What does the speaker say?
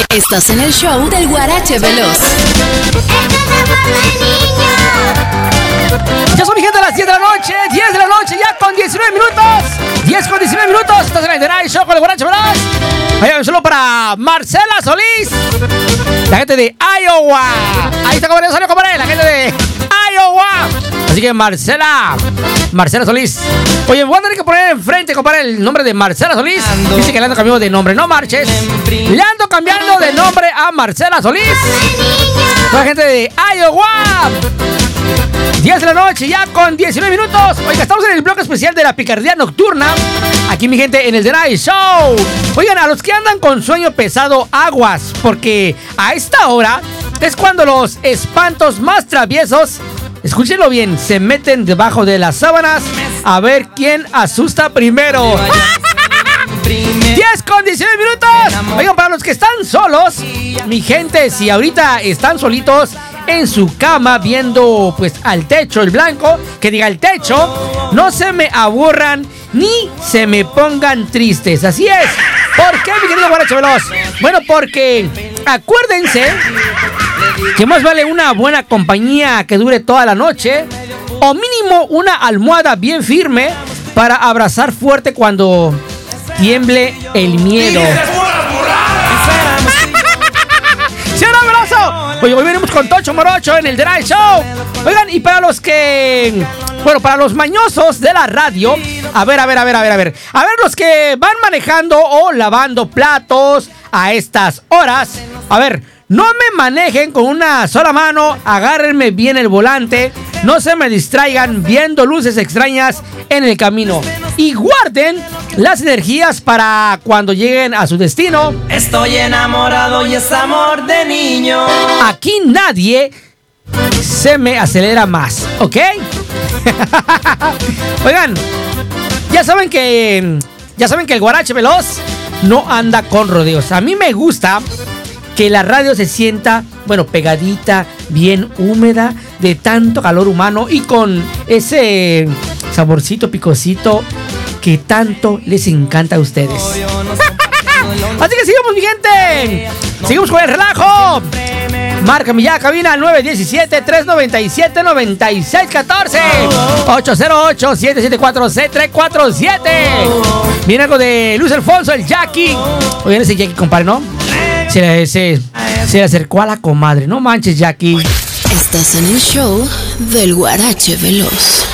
Estás en el show del Guarache Veloz. Ya son mi gente a las 10 de la noche, 10 de la noche, ya con 19 minutos. 10 con 19 minutos, estás en el The Night Show con el Guarache Veloz. Oigan, solo para Marcela Solís, la gente de Iowa. Ahí está, compadre, salió, compadre, la gente de Iowa. Así que Marcela Solís. Oye, voy a tener que poner enfrente, compadre, el nombre de Marcela Solís. Dice que le ando cambiando de nombre, no marches. Le ando cambiando de nombre a Marcela Solís. La gente de Iowa. 10 de la noche, ya con 19 minutos. Oiga, estamos en el bloque especial de la picardía nocturna. Aquí, mi gente, en el The Night Show. Oigan, a los que andan con sueño pesado, aguas, porque a esta hora es cuando los espantos más traviesos, escúchenlo bien, se meten debajo de las sábanas a ver quién asusta primero. 10 con 19 minutos. Oigan, para los que están solos, mi gente, si ahorita están solitos en su cama viendo pues al techo, el blanco, que diga el techo, no se me aburran ni se me pongan tristes. Así es. ¿Por qué, mi querido Guarache Veloz? Bueno, porque acuérdense que más vale una buena compañía que dure toda la noche, o mínimo una almohada bien firme para abrazar fuerte cuando tiemble el miedo. ¡Sí, un abrazo! Oye, hoy venimos con Tocho Morocho en el The Night Show. Oigan, y para los que... Bueno, para los mañosos de la radio, a ver, los que van manejando o lavando platos a estas horas, a ver, no me manejen con una sola mano, agárrenme bien el volante, no se me distraigan viendo luces extrañas en el camino y guarden las energías para cuando lleguen a su destino. Estoy enamorado y es amor de niño. Aquí nadie se me acelera más, ¿ok? Oigan, ya saben que el Guarache Veloz no anda con rodeos. A mí me gusta que la radio se sienta, bueno, pegadita, bien húmeda, de tanto calor humano y con ese saborcito picosito que tanto les encanta a ustedes. Así que sigamos, mi gente. Seguimos con el relajo. Márcame ya, cabina 917-397-9614 808-774-C347. Viene algo de Luis Alfonso, el Jackie. Oigan, ese Jackie, compadre, ¿no? Se le acercó a la comadre. No manches, Jackie. Estás en el show del Guarache Veloz.